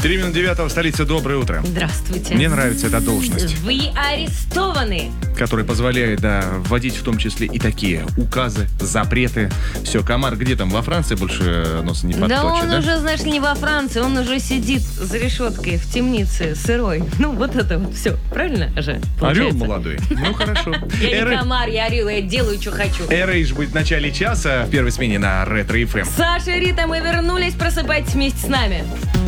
9:03 в столице. Доброе утро. Здравствуйте. Мне нравится эта должность, Вы арестованы. которая позволяет, вводить в том числе и такие указы, запреты. Все, комар где там, во Франции больше носа не подточит, Да он уже, знаешь ли, не во Франции, он уже сидит за решеткой в темнице сырой. Ну, вот это вот все. Правильно же? Орел молодой. Ну, хорошо. Я не комар, я орел, я делаю, что хочу. Рейдж будет в начале часа в первой смене на Ретро FM. Саша и Рита, мы вернулись, просыпайтесь вместе с нами.